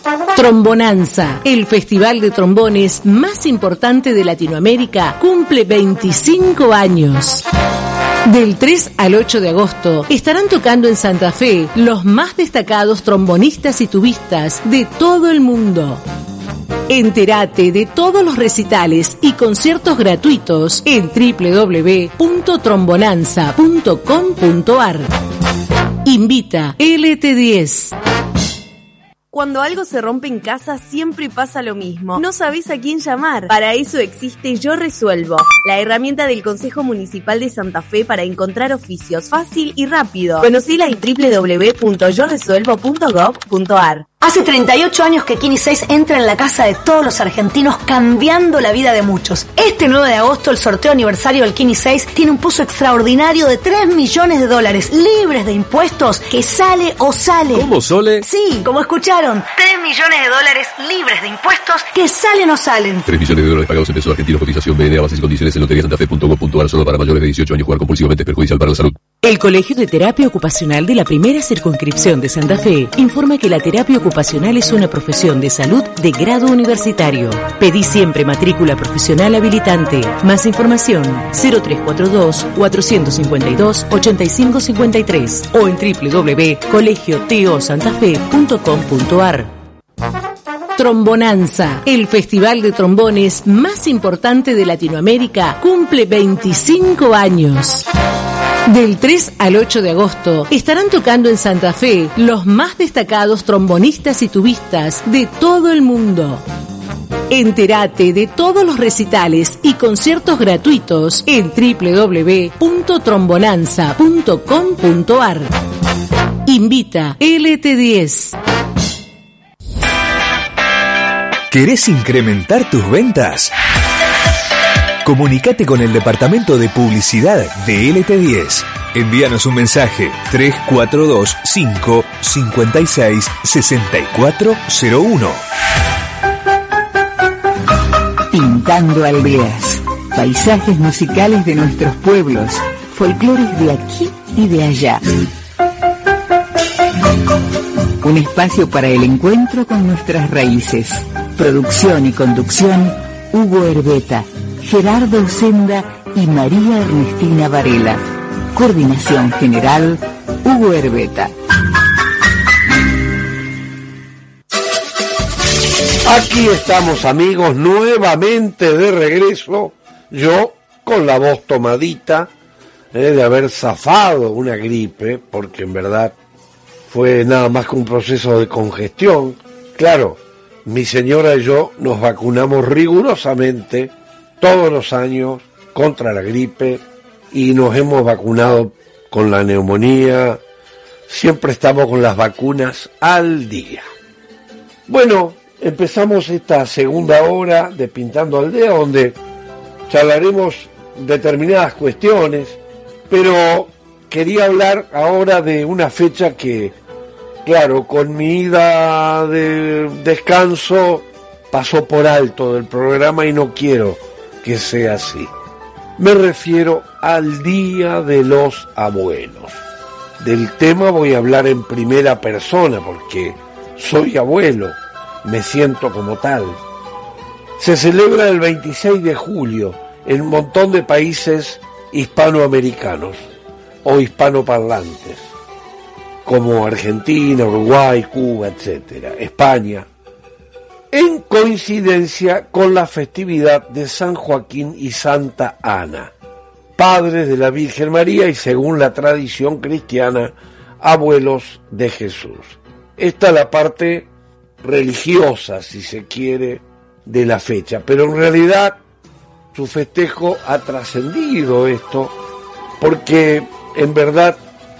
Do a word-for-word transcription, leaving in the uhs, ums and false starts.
Trombonanza, el festival de trombones más importante de Latinoamérica, cumple veinticinco años. Del tres al ocho de agosto estarán tocando en Santa Fe los más destacados trombonistas y tubistas de todo el mundo. Entérate de todos los recitales y conciertos gratuitos en doble u doble u doble u punto trombonanza punto com punto a r. Invita L T diez. Cuando algo se rompe en casa siempre pasa lo mismo. No sabés a quién llamar. Para eso existe Yo Resuelvo, la herramienta del Consejo Municipal de Santa Fe para encontrar oficios fácil y rápido. Conocila en doble u doble u doble u punto yo resuelvo punto gov punto a r. Hace treinta y ocho años que Kini seis entra en la casa de todos los argentinos, cambiando la vida de muchos. Este nueve de agosto, el sorteo aniversario del Kini seis tiene un pozo extraordinario de tres millones de dólares, libres de impuestos, que sale o sale. ¿Cómo, Sole? Sí, como escucharon. tres millones de dólares libres de impuestos, que salen o salen. tres millones de dólares pagados en pesos argentinos, cotización B N A, bases y condiciones en lotería santa fe punto gov punto a r, solo para mayores de dieciocho años. Jugar compulsivamente es perjudicial para la salud. El Colegio de Terapia Ocupacional de la Primera Circunscripción de Santa Fe informa que la terapia ocupacional es una profesión de salud de grado universitario. Pedí siempre matrícula profesional habilitante. Más información cero tres cuatro dos, cuatro cinco dos, ocho cinco cinco tres o en doble u doble u doble u punto colegio to santa fe punto com punto a r. Trombonanza, el festival de trombones más importante de Latinoamérica, cumple veinticinco años. Del tres al ocho de agosto estarán tocando en Santa Fe los más destacados trombonistas y tubistas de todo el mundo. Entérate de todos los recitales y conciertos gratuitos en doble u doble u doble u punto trombonanza punto com punto a r. Invita L T diez. ¿Querés incrementar tus ventas? Comunicate con el departamento de publicidad de L T diez. Envíanos un mensaje tres cuatro dos cinco cinco seis seis cuatro cero uno. Pintando aldeas, paisajes musicales de nuestros pueblos, folclores de aquí y de allá. Un espacio para el encuentro con nuestras raíces. Producción y conducción, Hugo Herbeta, Gerardo Senda y María Ernestina Varela. Coordinación general, Hugo Herbeta. Aquí estamos, amigos, nuevamente de regreso, yo con la voz tomadita, eh, de haber zafado una gripe, porque en verdad fue nada más que un proceso de congestión. Claro, mi señora y yo nos vacunamos rigurosamente todos los años contra la gripe y nos hemos vacunado con la neumonía. Siempre estamos con las vacunas al día. Bueno, empezamos esta segunda hora de Pintando Aldea, donde charlaremos determinadas cuestiones, pero quería hablar ahora de una fecha que, claro, con mi ida de descanso pasó por alto del programa y no quiero que sea así. Me refiero al Día de los Abuelos. Del tema voy a hablar en primera persona porque soy abuelo, me siento como tal. Se celebra el veintiséis de julio en un montón de países hispanoamericanos o hispanoparlantes, como Argentina, Uruguay, Cuba, etcétera, España, en coincidencia con la festividad de San Joaquín y Santa Ana, padres de la Virgen María y, según la tradición cristiana, abuelos de Jesús. Esta es la parte religiosa, si se quiere, de la fecha, pero en realidad su festejo ha trascendido esto, porque en verdad